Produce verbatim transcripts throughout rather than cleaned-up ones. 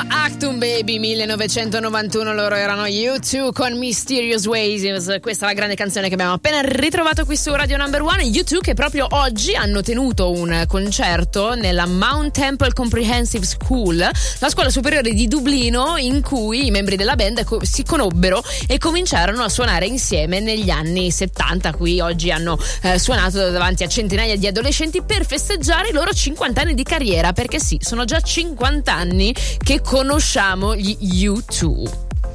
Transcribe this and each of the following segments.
Actum Baby millenovecentonovantuno, loro erano U due con Mysterious Ways. Questa è la grande canzone che abbiamo appena ritrovato qui su Radio Number One. U due che proprio oggi hanno tenuto un concerto nella Mount Temple Comprehensive School, la scuola superiore di Dublino, in cui i membri della band si conobbero e cominciarono a suonare insieme negli anni settanta. Qui oggi hanno eh, suonato davanti a centinaia di adolescenti per festeggiare i loro cinquanta anni di carriera, perché sì, sono già cinquanta anni che conosciamo gli U due.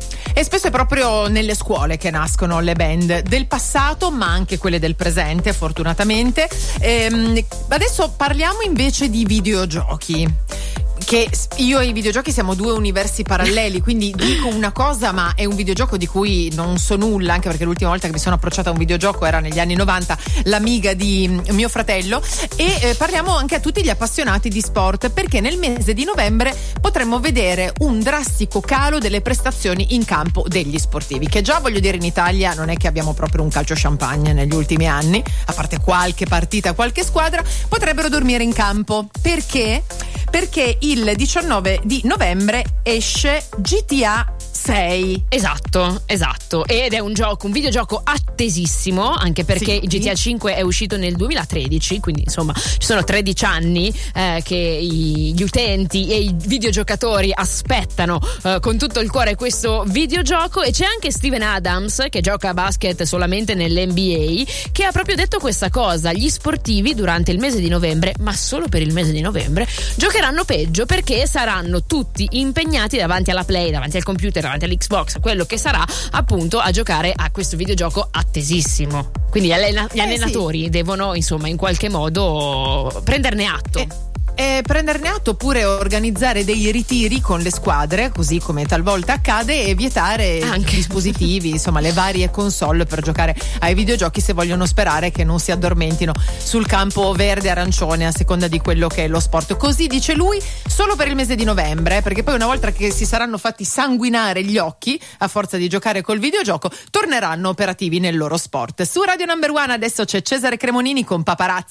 E spesso è proprio nelle scuole che nascono le band del passato, ma anche quelle del presente, fortunatamente. Ehm, adesso parliamo invece di videogiochi. Che io e i videogiochi siamo due universi paralleli, quindi dico una cosa ma è un videogioco di cui non so nulla, anche perché l'ultima volta che mi sono approcciata a un videogioco era negli anni novanta, l'Amiga di mio fratello. E eh, parliamo anche a tutti gli appassionati di sport, perché nel mese di novembre potremmo vedere un drastico calo delle prestazioni in campo degli sportivi, che già, voglio dire, in Italia non è che abbiamo proprio un calcio champagne negli ultimi anni, a parte qualche partita, qualche squadra, potrebbero dormire in campo. Perché? Perché il diciannove di novembre esce G T A sei. Esatto, esatto. Ed è un gioco, un videogioco attesissimo, anche perché sì. G T A cinque è uscito nel duemilatredici, quindi insomma ci sono tredici anni eh, che i, gli utenti e i videogiocatori aspettano eh, con tutto il cuore questo videogioco. E c'è anche Steven Adams, che gioca a basket solamente nell'N B A, che ha proprio detto questa cosa: gli sportivi durante il mese di novembre, ma solo per il mese di novembre, giocheranno peggio, perché saranno tutti impegnati davanti alla Play, davanti al computer, davanti all'Xbox, quello che sarà, appunto, a giocare a questo videogioco attesissimo. Quindi gli, allena- gli eh, allenatori sì. devono, insomma, in qualche modo prenderne atto. Eh. E prenderne atto, oppure organizzare dei ritiri con le squadre, così come talvolta accade, e vietare anche dispositivi, insomma le varie console per giocare ai videogiochi, se vogliono sperare che non si addormentino sul campo verde arancione a seconda di quello che è lo sport. Così dice lui, solo per il mese di novembre, perché poi una volta che si saranno fatti sanguinare gli occhi a forza di giocare col videogioco, torneranno operativi nel loro sport. Su Radio Number One adesso c'è Cesare Cremonini con Paparazzi.